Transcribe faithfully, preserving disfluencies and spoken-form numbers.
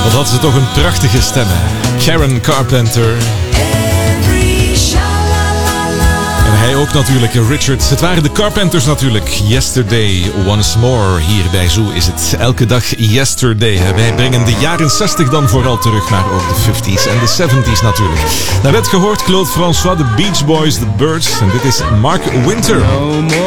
Wat had ze toch een prachtige stem, hè? Karen Carpenter. En hij ook natuurlijk, Richard. Het waren de Carpenters natuurlijk. Yesterday, once more. Hier bij Zoo is het elke dag Yesterday. Wij brengen de jaren zestig dan vooral terug, maar ook de vijftiger en de zeventiger natuurlijk. Daarnet gehoord Claude François, de Beach Boys, The Birds. En dit is Mark Winter. No more